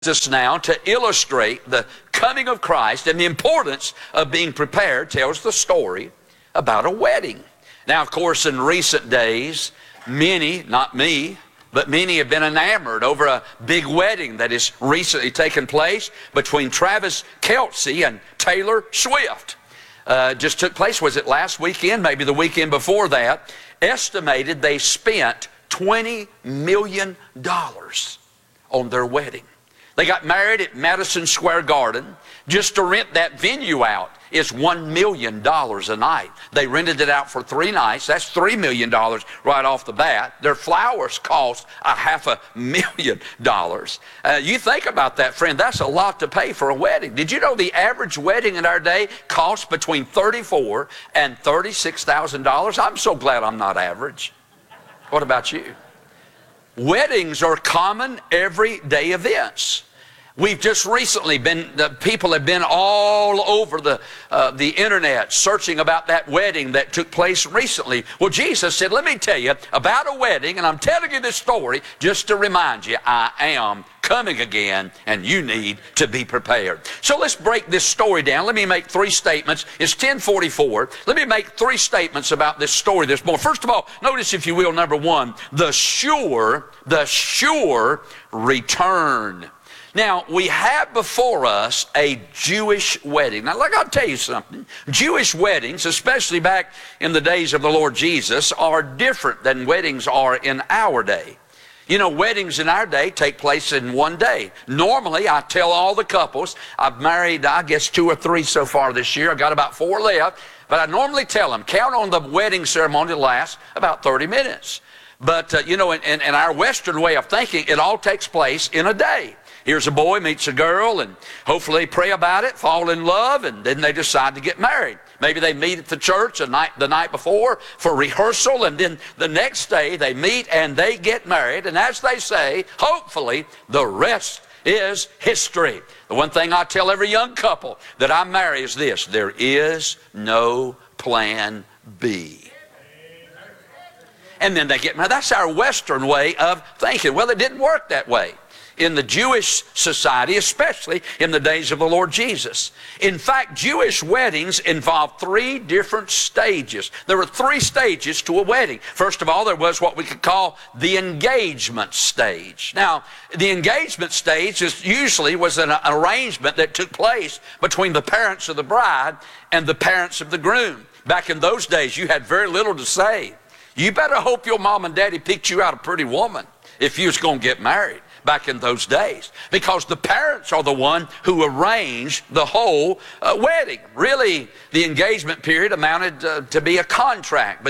us now to illustrate the coming of Christ and the importance of being prepared, tells the story about a wedding. Now, of course, in recent days, many, not me, but many have been enamored over a big wedding that has recently taken place between Travis Kelce and Taylor Swift. Just took place, was it last weekend, maybe the weekend before that? Estimated they spent $20 million on their wedding. They got married at Madison Square Garden. Just to rent that venue out is $1 million a night. They rented it out for 3 nights. That's $3 million right off the bat. Their flowers cost $500,000. You think about that, friend. That's a lot to pay for a wedding. Did you know the average wedding in our day costs between $34,000 and $36,000? I'm so glad I'm not average. What about you? Weddings are common everyday events. We've just recently people have been all over the internet searching about that wedding that took place recently. Well, Jesus said, let me tell you about a wedding, and I'm telling you this story just to remind you, I am coming again, and you need to be prepared. So let's break this story down. Let me make 3 statements. It's 10:44. Let me make 3 statements about this story this morning. First of all, notice, if you will, number 1, the sure return. Now, we have before us a Jewish wedding. Now, I'll tell you something. Jewish weddings, especially back in the days of the Lord Jesus, are different than weddings are in our day. You know, weddings in our day take place in one day. Normally, I tell all the couples, I've married, I guess, 2 or 3 so far this year. I've got about 4 left. But I normally tell them, count on the wedding ceremony to last about 30 minutes. But, you know, in our Western way of thinking, it all takes place in a day. Here's a boy meets a girl, and hopefully they pray about it, fall in love, and then they decide to get married. Maybe they meet at the church the night before for rehearsal, and then the next day they meet and they get married. And as they say, hopefully the rest is history. The one thing I tell every young couple that I marry is this: there is no plan B. And then they get married. That's our Western way of thinking. Well, it didn't work that way in the Jewish society, especially in the days of the Lord Jesus. In fact, Jewish weddings involve 3 different stages. There were 3 stages to a wedding. First of all, there was what we could call the engagement stage. Now, the engagement stage was an arrangement that took place between the parents of the bride and the parents of the groom. Back in those days, you had very little to say. You better hope your mom and daddy picked you out a pretty woman if you was going to get married back in those days, because the parents are the one who arranged the whole wedding. Really, the engagement period amounted to be a contract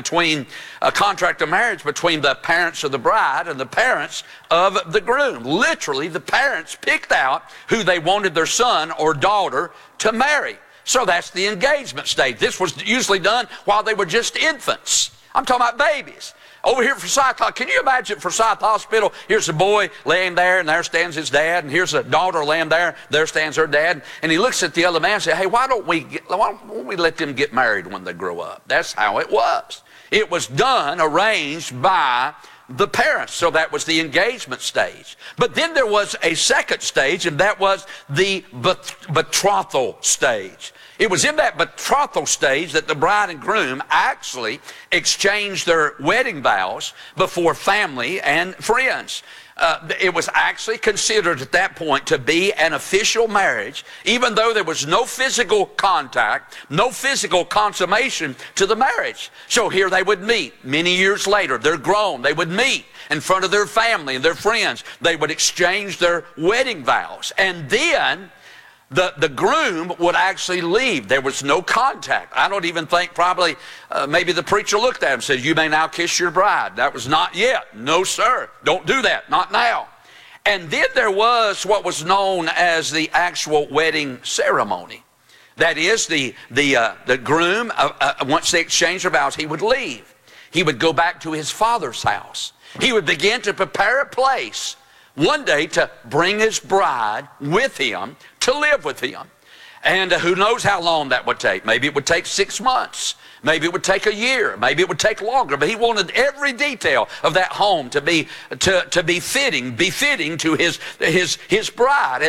of marriage between the parents of the bride and the parents of the groom. Literally, the parents picked out who they wanted their son or daughter to marry. So that's the engagement stage. This was usually done while they were just infants. I'm talking about babies. Over here at Forsyth, can you imagine Forsyth Hospital? Here's a boy laying there, and there stands his dad, and here's a daughter laying there stands her dad. And he looks at the other man and says, hey, why don't we let them get married when they grow up? That's how it was. It was arranged by the parents. So that was the engagement stage. But then there was a second stage, and that was the betrothal stage. It was in that betrothal stage that the bride and groom actually exchanged their wedding vows before family and friends. It was actually considered at that point to be an official marriage, even though there was no physical contact, no physical consummation to the marriage. So here they would meet many years later. They're grown. They would meet in front of their family and their friends. They would exchange their wedding vows. And then the groom would actually leave. There was no contact. I don't even think maybe the preacher looked at him and said, you may now kiss your bride. That was not yet. No, sir. Don't do that. Not now. And then there was what was known as the actual wedding ceremony. That is, the groom, once they exchanged their vows, he would leave. He would go back to his father's house. He would begin to prepare a place one day to bring his bride with him to live with him. And who knows how long that would take. Maybe it would take 6 months. Maybe it would take a year. Maybe it would take longer. But he wanted every detail of that home to be befitting to his bride.